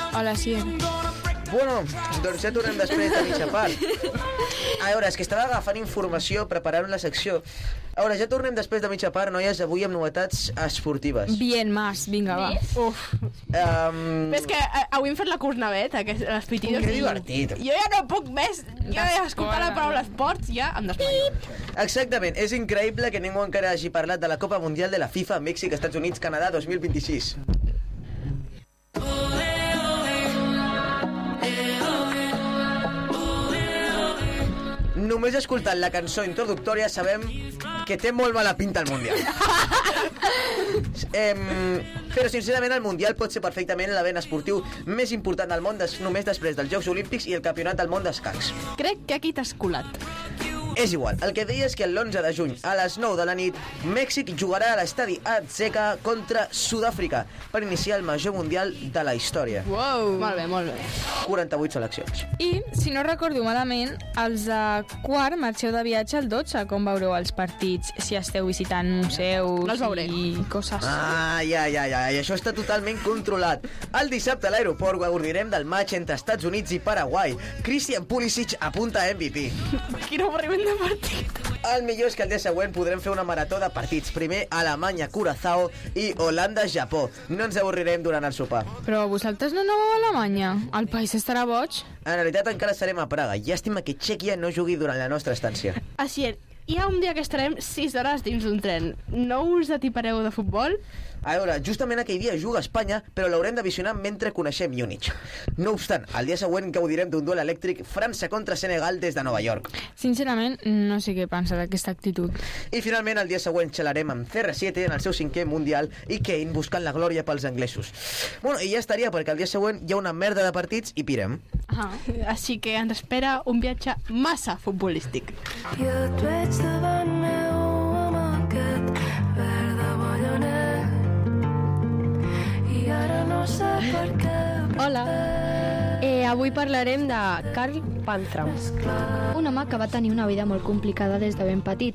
Hola, sí. Bueno, doncs ja tornem després de mitja part. A veure, és que estava agafant informació, preparant la secció. A veure, ja tornem després de mitja part, noies, avui amb novetats esportives. Bien más, vinga, va. Uf. És que avui hem fet la Cornavet, les pitidos. Que divertit. Jo ja no puc més. Jo he escoltat la paraula esports, ja em desmaio. Exactament, és increïble que ningú encara hagi parlat de la Copa Mundial de la FIFA Mèxic, Estats Units, Canadà 2026. Només escoltant la cançó introductòria sabem que té molt mala pinta el Mundial. Però sincerament el Mundial pot ser perfectament l'event esportiu més important del món només després dels Jocs Olímpics i el Campionat del Món d'Escacs. Crec que aquí t'has colat. És igual, el que deia és que l'11 de juny a les 9 de la nit Mèxic jugarà a l'estadi Azteca contra Sud-àfrica per iniciar el major mundial de la història. Wow. Molt bé, molt bé. 48 seleccions. I, si no recordo malament, els de quart marxeu de viatge el 12. Com veureu els partits si esteu visitant museus No els veuré. i coses? I això està totalment controlat. El dissabte a l'aeroport gaudirem del match entre Estats Units i Paraguai. Christian Pulisic apunta a MVP. Quin avorriment de partit. El millor és que el dia següent podrem fer una marató de partits. Primer Alemanya, Curazao i Holanda, Japó. No ens avorrirem durant el sopar. Però vosaltres no aneu a Alemanya? El país estarà boig? En realitat encara serem a Praga. Llàstima que Txèquia no jugui durant la nostra estància. Així, hi ha un dia que estarem 6 hores dins d'un tren. No us atipareu de futbol? A veure, justament aquell dia juga Espanya, però l'haurem de visionar mentre coneixem Múnich. No obstant, el dia següent gaudirem d'un duel elèctric França contra Senegal des de Nova York. Sincerament, no sé què pensa d'aquesta actitud. I finalment, el dia següent xalarem amb CR7 en el seu 5è Mundial i Kane buscant la glòria pels anglesos. Bueno, i ja estaria, perquè el dia següent hi ha una merda de partits i pirem. Així que ens espera un viatge massa futbolístic. Jo et veig davant meu amb aquest verd de ballonet i ara no sé per què. Hola, avui parlarem de Karl Panthram, un home que va tenir una vida molt complicada des de ben petit.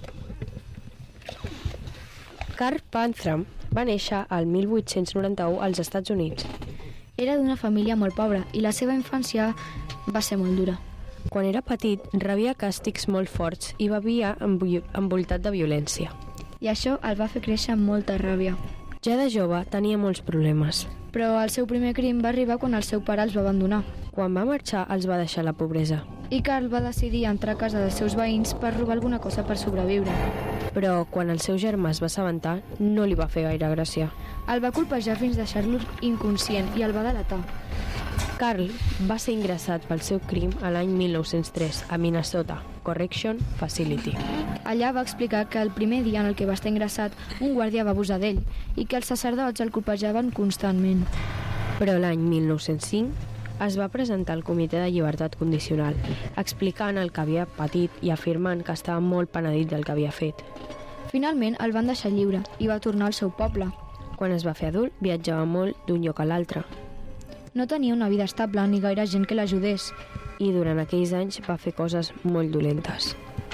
Karl Panthram va néixer al 1891 als Estats Units. Era d'una família molt pobra i la seva infància va ser molt dura. Quan era petit, rebia càstigs molt forts i vivia envoltat de violència. I això el va fer créixer amb molta ràbia. Ja de jove tenia molts problemes. Però el seu primer crim va arribar quan el seu pare els va abandonar. Quan va marxar, els va deixar la pobresa. I Karl va decidir entrar a casa dels seus veïns per robar alguna cosa per sobreviure. Però quan el seu germà es va assabentar, no li va fer gaire gràcia. El va colpejar fins deixar-lo inconscient i el va delatar. Karl va ser ingressat pel seu crim a l'any 1903 a Minnesota Correction Facility. Allà va explicar que el primer dia en el que va estar ingressat, un guàrdia va abusar d'ell i que els sacerdots el colpejaven constantment. Però l'any 1905 es va presentar al Comitè de Llibertat Condicional, explicant el que havia patit i afirmant que estava molt penedit del que havia fet. Finalment el van deixar lliure i va tornar al seu poble. Quan es va fer adult, viatjava molt d'un lloc a l'altre. No tenia una vida estable ni gaire gent que l'ajudés. I durant aquells anys va fer coses molt dolentes.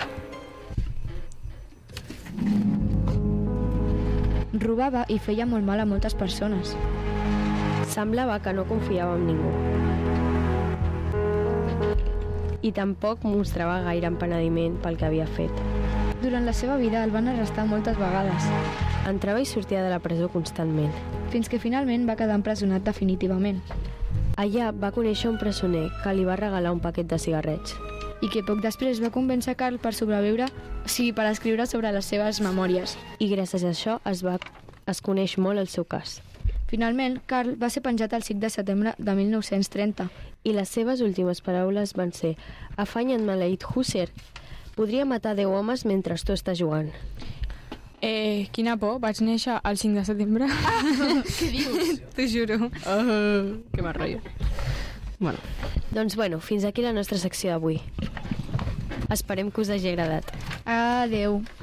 Robava i feia molt mal a moltes persones. Semblava que no confiava en ningú. I tampoc mostrava gaire empenediment pel que havia fet. Durant la seva vida el van arrestar moltes vegades. Entrava i sortia de la presó constantment. Fins que finalment va quedar empresonat definitivament. Allà va conèixer un presoner que li va regalar un paquet de cigarrets. I que poc després va convèncer Karl per sobreviure, per escriure sobre les seves memòries. I gràcies a això es coneix molt el seu cas. Finalment, Karl va ser penjat el 5 de setembre de 1930. I les seves últimes paraules van ser: "Afanya't, maleït Husser, podria matar 10 homes mentre tu estàs jugant." Quina por, vaig néixer el 5 de setembre. Què dius? T'ho juro. Que mal rotllo. Doncs fins aquí la nostra secció d'avui. Esperem que us hagi agradat. Adeu.